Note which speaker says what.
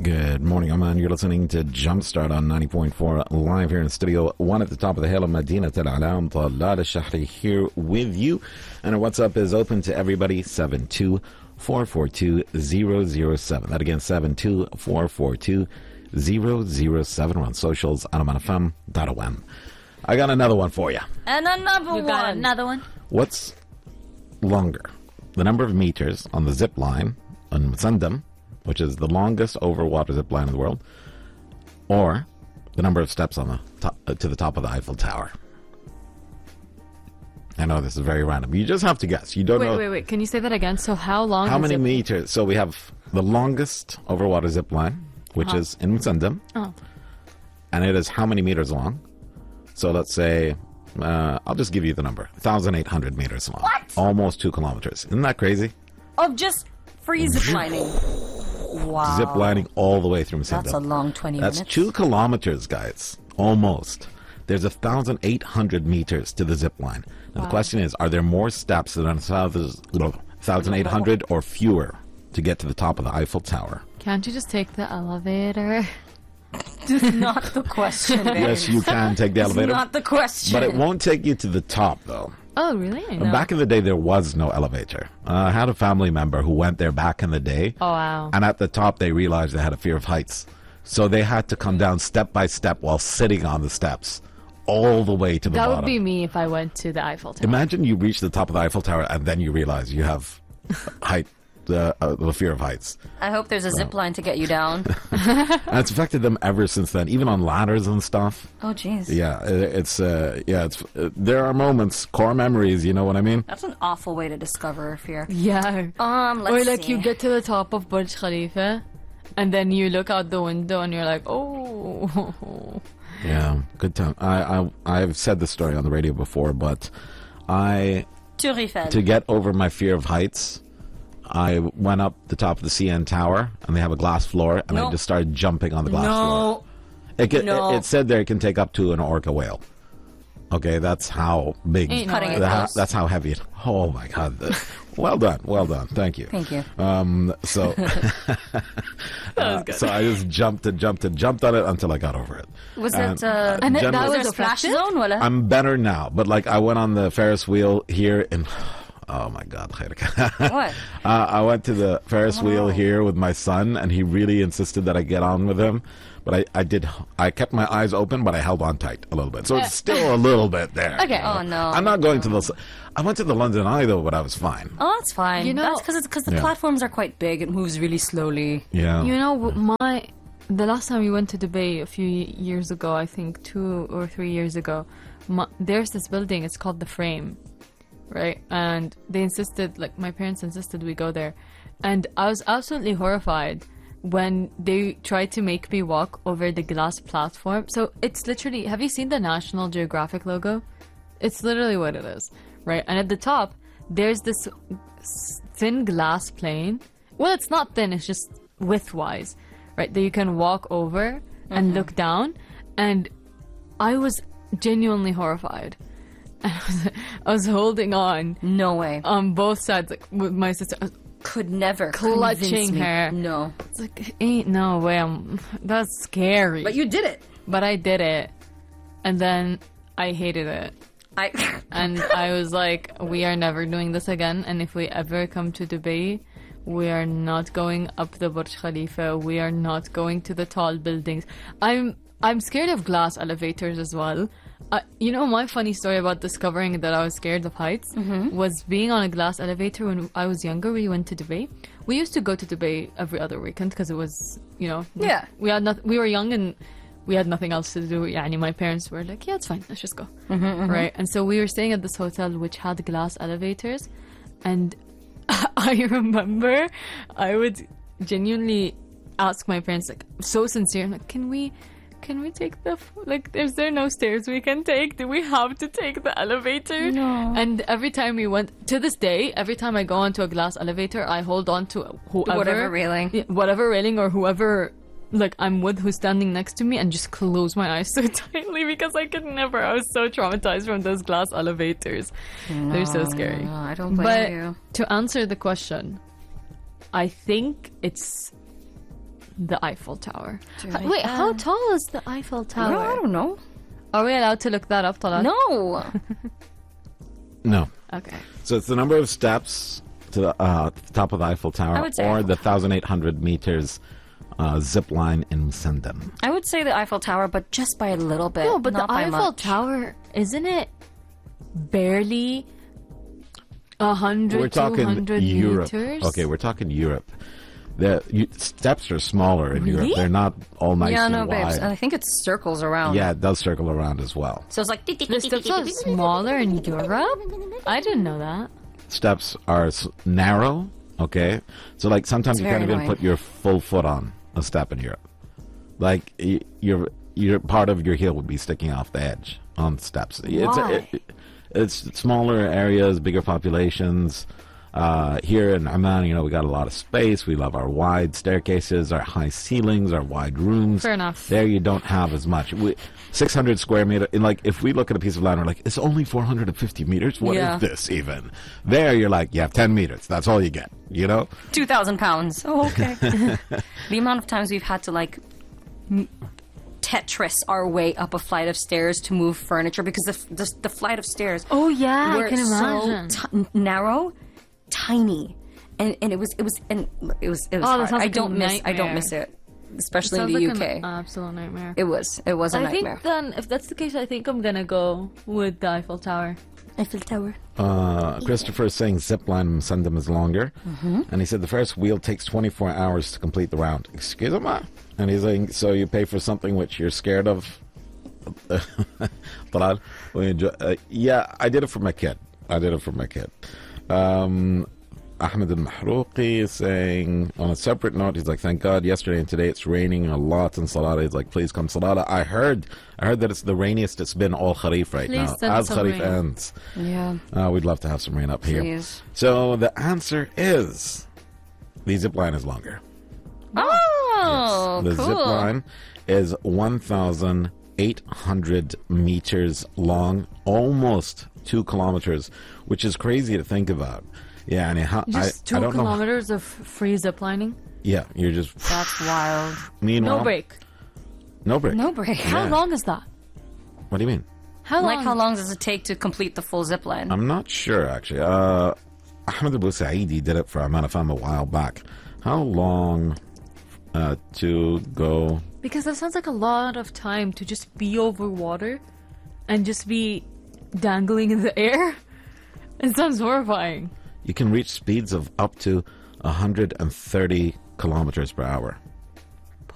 Speaker 1: Good morning, Oman. You're listening to Jumpstart on 90.4 live here in Studio 1 at the top of the hill of Medina Tel Alam. Talal Shahri here with you. And our WhatsApp is open to everybody, 72442-007. That again, 72442-007. We're on socials, anamanfm.om. I got another one for you.
Speaker 2: And another one.
Speaker 1: What's longer? The number of meters on the zip line on Musandam, which is the longest overwater zip line in the world, or the number of steps on the top, to the top of the Eiffel Tower. I know this is very random. You just have to guess. You don't know.
Speaker 3: Wait. Can you say that again? So how long?
Speaker 1: How many meters? So we have the longest overwater zip line, which is in Musandam, and it is how many meters long? So let's say, I'll just give you the number: 1,800 meters long.
Speaker 2: What?
Speaker 1: Almost 2 kilometers. Isn't that crazy?
Speaker 2: Of just free zip lining. Wow.
Speaker 1: Zip lining all the way through Musandam.
Speaker 2: That's a long 20
Speaker 1: That's
Speaker 2: minutes.
Speaker 1: 2 kilometers, guys. Almost. There's 1,800 meters to the zip line. Now the question is, are there more steps than 1,800 or fewer to get to the top of the Eiffel Tower?
Speaker 3: Can't you just take the elevator?
Speaker 2: That's not the question, babe.
Speaker 1: Yes, you can take the elevator.
Speaker 2: Not the question.
Speaker 1: But it won't take you to the top, though.
Speaker 3: Oh, really?
Speaker 2: No.
Speaker 1: Back in the day, there was no elevator. I had a family member who went there back in the day.
Speaker 3: Oh, wow.
Speaker 1: And at the top, they realized they had a fear of heights. So they had to come down step by step while sitting on the steps all the way to the bottom.
Speaker 3: That would be me if I went to the Eiffel Tower.
Speaker 1: Imagine you reach the top of the Eiffel Tower and then you realize you have the fear of heights.
Speaker 2: I hope there's a zip line to get you down.
Speaker 1: And it's affected them ever since then, even on ladders and stuff.
Speaker 2: Oh, jeez.
Speaker 1: Yeah, there are moments, core memories, you know what I mean?
Speaker 2: That's an awful way to discover a fear.
Speaker 3: Yeah.
Speaker 2: Let's
Speaker 3: Or like
Speaker 2: see.
Speaker 3: you get to the top of Burj Khalifa and then you look out the window and you're like, oh.
Speaker 1: Yeah, good time. I've said this story on the radio before, but
Speaker 2: Tour Eiffel.
Speaker 1: to get over my fear of heights, I went up the top of the CN Tower, and they have a glass floor, and I just started jumping on the glass floor. It said there it can take up to an orca whale. Okay, that's how big.
Speaker 2: Cutting it close.
Speaker 1: That's how heavy it. Oh my God! Well done. Thank you.
Speaker 2: Thank you.
Speaker 1: So I just jumped on it until I got over it.
Speaker 2: Was that
Speaker 3: And that
Speaker 1: generally-
Speaker 3: was
Speaker 2: was
Speaker 3: a
Speaker 2: a splash
Speaker 3: effective?
Speaker 2: zone? Wala?
Speaker 1: I'm better now, but like I went on the Ferris wheel here in. Oh my God!
Speaker 2: What?
Speaker 1: I went to the Ferris wheel here with my son, and he really insisted that I get on with him. But I did. I kept my eyes open, but I held on tight a little bit. So it's still a little bit there.
Speaker 3: Okay.
Speaker 2: Oh, no.
Speaker 1: I'm not going to the. I went to the London Eye though, but I was fine.
Speaker 2: Oh, that's fine.
Speaker 3: You know-
Speaker 2: That's because the platforms are quite big. It moves really slowly.
Speaker 1: Yeah.
Speaker 3: You know, the last time we went to Dubai a few years ago, I think 2 or 3 years ago, there's this building, it's called The Frame, right? And they insisted, like my parents insisted we go there. And I was absolutely horrified when they tried to make me walk over the glass platform. So it's literally, have you seen the National Geographic logo? It's literally what it is, right? And at the top, there's this thin glass plane. Well, it's not thin, it's just width-wise, right? That you can walk over and look down. And I was genuinely horrified. I was holding on
Speaker 2: No way.
Speaker 3: on both sides, like with my sister. I was
Speaker 2: Could never
Speaker 3: clutching
Speaker 2: convince me.
Speaker 3: her.
Speaker 2: No.
Speaker 3: It's like, ain't no way. That's scary.
Speaker 2: But you did it.
Speaker 3: But I did it, and then I hated it. And I was like, we are never doing this again. And if we ever come to Dubai, we are not going up the Burj Khalifa. We are not going to the tall buildings. I'm scared of glass elevators as well. You know, my funny story about discovering that I was scared of heights was being on a glass elevator when I was younger. We went to Dubai. We used to go to Dubai every other weekend because it was, you know,
Speaker 2: Yeah.
Speaker 3: we were young and we had nothing else to do. Yeah, my parents were like, yeah, it's fine, let's just go. Right? And so we were staying at this hotel which had glass elevators. And I remember I would genuinely ask my parents, like, so sincere, I'm like, can we take is there no stairs we can take? Do we have to take the elevator?
Speaker 2: No.
Speaker 3: And every time we went, to this day, every time I go onto a glass elevator, I hold on to whoever.
Speaker 2: Whatever railing.
Speaker 3: Yeah, whatever railing or whoever, like, I'm with who's standing next to me and just close my eyes so tightly because I could never. I was so traumatized from those glass elevators. They're so scary.
Speaker 2: No, I don't blame
Speaker 3: But
Speaker 2: you.
Speaker 3: to answer the question, I think it's the Eiffel Tower.
Speaker 2: Wait,
Speaker 3: how tall is the Eiffel Tower?
Speaker 2: No, I don't know.
Speaker 3: Are we allowed to look that up, Talat?
Speaker 2: No.
Speaker 1: No.
Speaker 3: Okay.
Speaker 1: So it's the number of steps to the top of the Eiffel Tower,
Speaker 2: would say
Speaker 1: or
Speaker 2: Eiffel
Speaker 1: the 1,800 meters zip line in Sendem.
Speaker 2: I would say the Eiffel Tower, but just by a little bit.
Speaker 3: No, but
Speaker 2: not
Speaker 3: the
Speaker 2: by
Speaker 3: Eiffel
Speaker 2: much.
Speaker 3: Tower, isn't it barely 100,
Speaker 1: We're talking
Speaker 3: 200
Speaker 1: Europe.
Speaker 3: meters?
Speaker 1: Okay, we're talking Europe. The steps are smaller in Europe. They're not all nice
Speaker 2: Yeah,
Speaker 1: and
Speaker 2: no, babes.
Speaker 1: wide.
Speaker 2: And I think it circles around.
Speaker 1: Yeah, it does circle around as well.
Speaker 2: So it's like...
Speaker 3: The steps are smaller in Europe? I didn't know that.
Speaker 1: Steps are narrow, okay? So, like, sometimes
Speaker 2: It's
Speaker 1: you can't
Speaker 2: very
Speaker 1: even
Speaker 2: annoying.
Speaker 1: put your full foot on a step in Europe. Like, your part of your heel would be sticking off the edge on steps.
Speaker 2: Why?
Speaker 1: It's smaller areas, bigger populations. Here in Amman, you know, we got a lot of space. We love our wide staircases, our high ceilings, our wide rooms.
Speaker 3: Fair enough.
Speaker 1: There you don't have as much. 600 square meter. Like, if we look at a piece of land, we're like, it's only 450 meters. What is
Speaker 2: Yeah.
Speaker 1: this even? There, you're like, you have 10 meters. That's all you get. You know.
Speaker 2: 2,000 pounds. Oh, okay. The amount of times we've had to, like, Tetris our way up a flight of stairs to move furniture because the flight of stairs
Speaker 3: Oh, yeah,
Speaker 2: were
Speaker 3: I can imagine.
Speaker 2: so narrow, tiny, and it was
Speaker 3: that
Speaker 2: hard.
Speaker 3: sounds
Speaker 2: I
Speaker 3: like a
Speaker 2: don't miss
Speaker 3: nightmare.
Speaker 2: it, especially
Speaker 3: Sounds
Speaker 2: in the
Speaker 3: like
Speaker 2: UK.
Speaker 3: an absolute nightmare.
Speaker 2: It was a
Speaker 3: I
Speaker 2: nightmare.
Speaker 3: think then, if that's the case, I think I'm gonna go with the Eiffel Tower.
Speaker 2: Eiffel Tower.
Speaker 1: Christopher is saying zipline in Sendem is longer. And he said the first wheel takes 24 hours to complete the round. Excuse me? And he's saying, so you pay for something which you're scared of? Talal, yeah, I did it for my kid. Ahmed al-Mahrouqi is saying, on a separate note, he's like, thank God, yesterday and today it's raining a lot in Salala. He's like, please come Salala. I heard that it's the rainiest it's been all Kharif right
Speaker 3: Please
Speaker 1: now.
Speaker 3: send
Speaker 1: As
Speaker 3: some
Speaker 1: Kharif
Speaker 3: rain.
Speaker 1: ends.
Speaker 2: Yeah.
Speaker 1: We'd love to have some rain up here.
Speaker 2: Please.
Speaker 1: So the answer is the zip line is longer.
Speaker 2: Oh,
Speaker 1: The
Speaker 2: cool.
Speaker 1: zip line is 1,800 meters long, almost 2 kilometers, which is crazy to think about. Yeah, and
Speaker 3: Just 2
Speaker 1: I don't know.
Speaker 3: kilometers of free ziplining?
Speaker 1: Yeah, you're just.
Speaker 2: That's wild.
Speaker 1: Meanwhile,
Speaker 3: No break.
Speaker 1: No break.
Speaker 2: No break.
Speaker 3: How
Speaker 1: Yeah.
Speaker 3: long is that?
Speaker 1: What do you mean?
Speaker 3: How long?
Speaker 2: Like, how long does it take to complete the full zip line?
Speaker 1: I'm not sure actually. Ahmed Abu Saidi did it for Amman FM a while back. How long to go?
Speaker 3: Because that sounds like a lot of time to just be over water and just be dangling in the air. It sounds horrifying.
Speaker 1: You can reach speeds of up to 130 kilometers per hour.